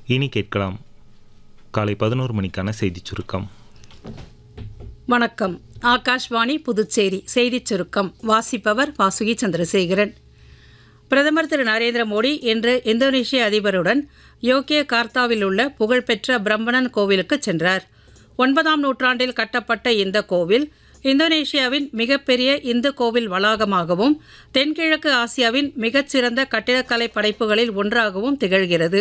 இனி கேட்கலாம் காலை 11 மணிக்கான செய்திச் சுருக்கம். வணக்கம். ஆகாஷ்வாணி புதுச்சேரி செய்திச் சுருக்கம் வாசிப்பவர் வாசுகி சந்திரசேகரன். பிரதமர் திரு நரேந்திர மோடி இன்று இந்தோனேஷிய அதிபருடன் யோக்கியகார்த்தாவில் உள்ள புகழ்பெற்ற பிரம்மணன் கோவிலுக்கு சென்றார். 9ஆம் நூற்றாண்டில் கட்டப்பட்ட இந்த கோவில் இந்தோனேஷியாவின் மிகப்பெரிய இந்து கோவில் வளாகமாகவும் தென்கிழக்கு ஆசியாவின் மிகச்சிறந்த கட்டிடக்கலை படைப்புகளில் ஒன்றாகவும் திகழ்கிறது.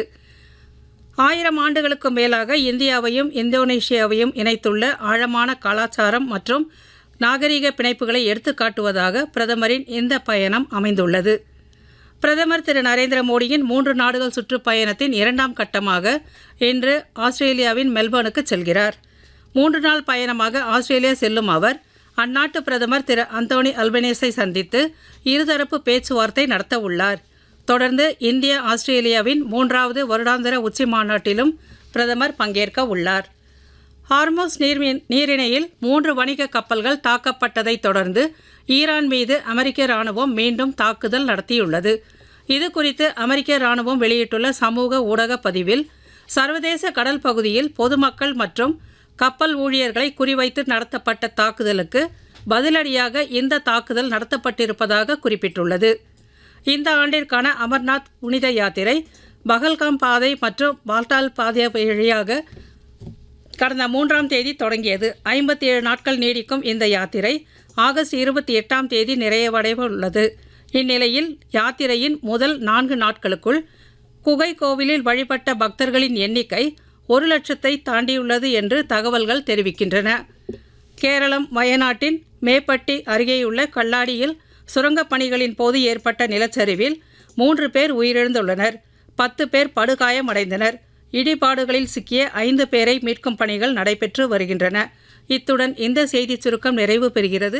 1000 ஆண்டுகளுக்கு மேலாக இந்தியாவையும் இந்தோனேஷியாவையும் இணைத்துள்ள ஆழமான கலாச்சாரம் மற்றும் நாகரிக பிணைப்புகளை எடுத்துக்காட்டுவதாக பிரதமரின் இந்த பயணம் அமைந்துள்ளது. பிரதமர் திரு நரேந்திர மோடியின் 3 நாடுகள் சுற்றுப்பயணத்தின் 2ஆம் கட்டமாக இன்று ஆஸ்திரேலியாவின் மெல்பர்னுக்கு செல்கிறார். 3 நாள் பயணமாக ஆஸ்திரேலியா செல்லும் அவர் அந்நாட்டு பிரதமர் திரு அந்தோனி அல்பனீஸை சந்தித்து இருதரப்பு பேச்சுவார்த்தை நடத்த உள்ளார். தொடர்ந்து இந்தியா ஆஸ்திரேலியாவின் 3வது வருடாந்திர உச்சி மாநாட்டிலும் பிரதமர் பங்கேற்க உள்ளார். ஹார்மோஸ் நீரிணையில் 3 வணிக கப்பல்கள் தாக்கப்பட்டதைத் தொடர்ந்து ஈரான் மீது அமெரிக்க இராணுவம் மீண்டும் தாக்குதல் நடத்தியுள்ளது. இது குறித்து அமெரிக்க இராணுவம் வெளியிட்டுள்ள சமூக ஊடக பதிவில், சர்வதேச கடல் பகுதியில் பொதுமக்கள் மற்றும் கப்பல் ஊழியர்களை குறிவைத்து நடத்தப்பட்ட தாக்குதலுக்கு பதிலடியாக இந்த தாக்குதல் நடத்தப்பட்டிருப்பதாக குறிப்பிட்டுள்ளது. இந்த ஆண்டிற்கான அமர்நாத் புனித யாத்திரை பகல்காம் பாதை மற்றும் பால்டால் பாதை வழியாக கடந்த 3ஆம் தேதி தொடங்கியது. 57 நாட்கள் நீடிக்கும் இந்த யாத்திரை ஆகஸ்ட் 28ஆம் தேதி நிறைவடைய உள்ளது. இந்நிலையில் யாத்திரையின் முதல் 4 நாட்களுக்குள் குகை கோவிலில் வழிபட்ட பக்தர்களின் எண்ணிக்கை 1 லட்சத்தை தாண்டியுள்ளது என்று தகவல்கள் தெரிவிக்கின்றன. கேரளம் வயநாட்டின் மேப்பட்டி அருகேயுள்ள கல்லாடியில் சுரங்கப் பணிகளின் போது ஏற்பட்ட நிலச்சரிவில் 3 பேர் உயிரிழந்துள்ளனர். 10 பேர் படுகாயமடைந்தனர். இடிபாடுகளில் சிக்கிய 5 பேரை மீட்கும் பணிகள் நடைபெற்று வருகின்றன. இத்துடன் இந்த செய்திச் சுருக்கம் நிறைவு பெறுகிறது.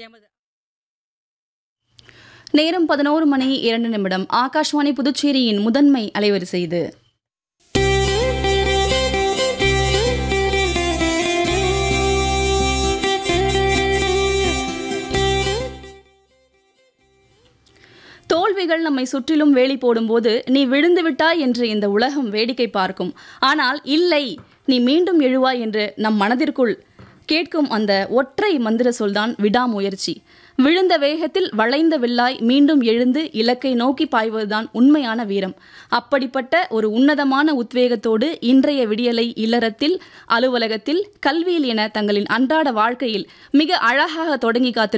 நேரம் 11:02. ஆகாஷ்வாணி புதுச்சேரியின் முதன்மை அலைவரிசை இது. தோல்விகள் நம்மை சுற்றிலும் வேலி போடும்போது நீ விழுந்து விட்டாய் என்று இந்த உலகம் வேடிக்கை பார்க்கும். ஆனால் இல்லை, நீ மீண்டும் எழுவாய் என்று நம் மனதிற்குள் கேட்கும் அந்த ஒற்றை மந்திர சொல்தான் விடாமுயற்சி. விழுந்த வேகத்தில் வளைந்த வில்லாய் மீண்டும் எழுந்து இலக்கை நோக்கி பாய்வதுதான் உண்மையான வீரம். அப்படிப்பட்ட ஒரு உன்னதமான உத்வேகத்தோடு இன்றைய விடியலை இல்லறத்தில், அலுவலகத்தில், கல்வியில் என தங்களின் அன்றாட வாழ்க்கையில் மிக அழகாக தொடங்கி